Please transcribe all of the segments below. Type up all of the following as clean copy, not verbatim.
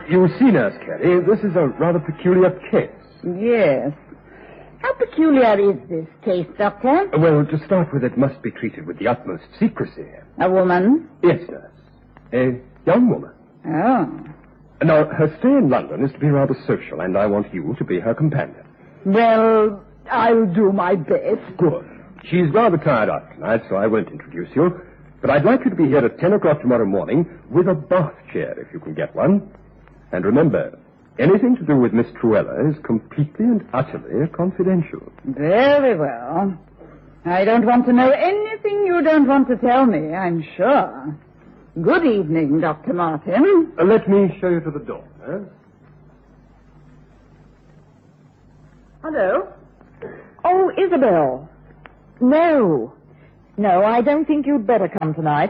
You see, Nurse Carey, this is a rather peculiar case. Yes. How peculiar is this case, Doctor? Well, to start with, it must be treated with the utmost secrecy. A woman? Yes, nurse. A young woman. Oh. Now, her stay in London is to be rather social, and I want you to be her companion. Well, I'll do my best. Good. She's rather tired out tonight, so I won't introduce you. But I'd like you to be here at 10 o'clock tomorrow morning with a bath chair, if you can get one. And remember, anything to do with Miss Truella is completely and utterly confidential. Very well. I don't want to know anything you don't want to tell me, I'm sure. Good evening, Dr. Martin. Let me show you to the door, nurse. Hello? Oh, Isabel. No, I don't think you'd better come tonight.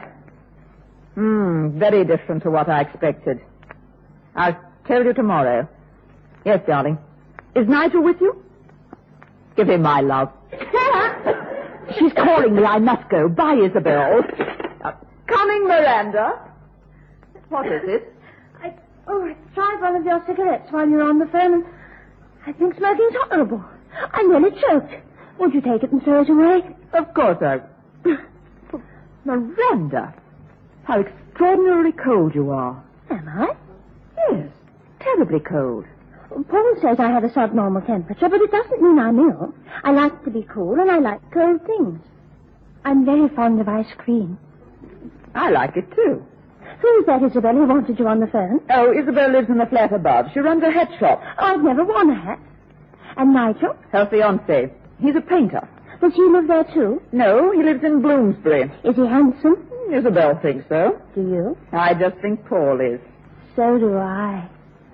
Very different to what I expected. I'll tell you tomorrow. Yes, darling. Is Nigel with you? Give him my love. She's calling me. I must go. Bye, Isabel. Coming, Miranda. What is it? I tried one of your cigarettes while you were on the phone, and I think smoking's horrible. I nearly choked. Won't you take it and throw it away? Of course I... Miranda, how extraordinarily cold you are. Am I? Yes, terribly cold. Paul says I have a subnormal temperature, but it doesn't mean I'm ill. I like to be cool, and I like cold things. I'm very fond of ice cream. I like it, too. Who's that, Isabel, who wanted you on the phone? Oh, Isabel lives in the flat above. She runs a hat shop. Oh, I've never worn a hat. And Nigel? Her fiancé. He's a painter. Does he live there, too? No, he lives in Bloomsbury. Is he handsome? Isabel thinks so. Do you? I just think Paul is. So do I.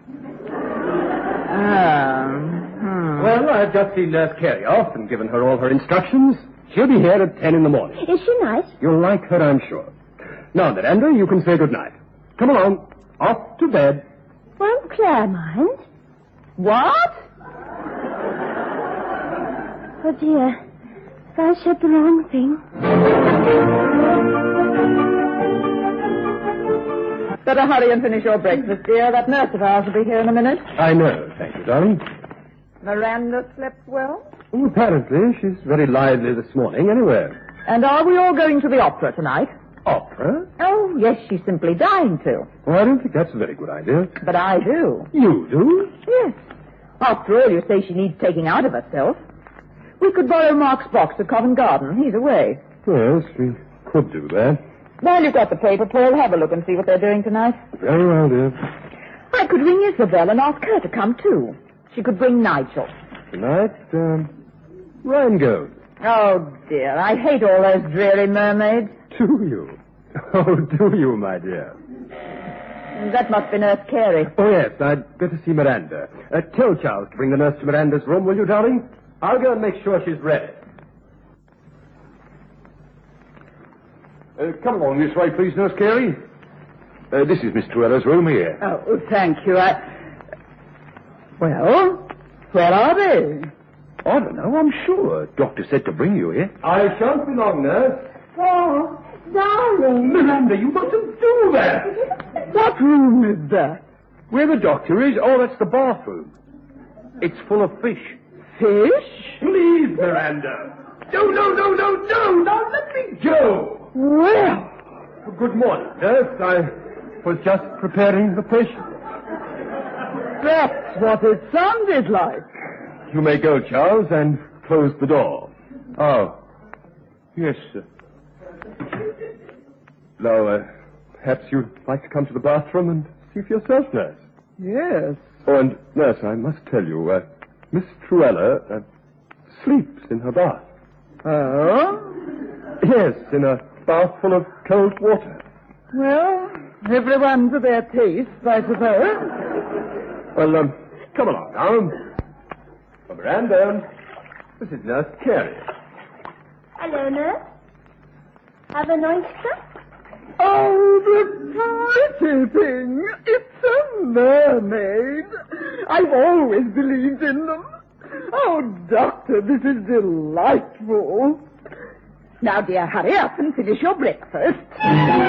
Well, I've just seen Nurse Carey off and given her all her instructions. She'll be here at 10 in the morning. Is she nice? You'll like her, I'm sure. Now, Miranda, you can say good night. Come along. Off to bed. Won't Claire mind? What? Oh, dear. I said the wrong thing. Better hurry and finish your breakfast, dear. That nurse of ours will be here in a minute. I know. Thank you, darling. Miranda slept well? Oh, apparently, she's very lively this morning, anyway. And are we all going to the opera tonight? Opera? Oh, yes, she's simply dying to. Oh, I don't think that's a very good idea. But I do. You do? Yes. After all, you say she needs taking out of herself. We could borrow Mark's box at Covent Garden. He's away. Yes, we could do that. Well, you've got the paper, Paul. Have a look and see what they're doing tonight. Very well, dear. I could ring Isabel and ask her to come, too. She could bring Nigel. Tonight, Rheingold. Oh, dear. I hate all those dreary mermaids. Do you? Oh, do you, my dear? That must be Nurse Carey. Oh, yes, I'd better see Miranda. Tell Charles to bring the nurse to Miranda's room, will you, darling? I'll go and make sure she's ready. Come along this way, please, Nurse Carey. This is Miss Truella's room here. Oh, thank you. Well, where are they? I don't know, I'm sure. Doctor said to bring you here. I shan't be long, nurse. Oh, darling. Miranda, you mustn't do that. What room is that? Where the doctor is? Oh, that's the bathroom. It's full of fish. Fish? Please, Miranda. No. Now let me go. Well. Good morning, nurse. I was just preparing the patient. That's what it sounded like. You may go, Charles, and close the door. Oh. Yes, sir. Now, perhaps you'd like to come to the bathroom and see for yourself, nurse. Yes. Oh, and, nurse, I must tell you, Miss Truella sleeps in her bath. Oh? Yes, in a bath full of cold water. Well, everyone to their taste, I suppose. Well, come along now. Miranda, this is Nurse Carey. Hello, nurse. Have an oyster? Oh, the pretty thing. It's a mermaid. I've always believed in them. Oh, Doctor, this is delightful. Now, dear, hurry up and finish your breakfast.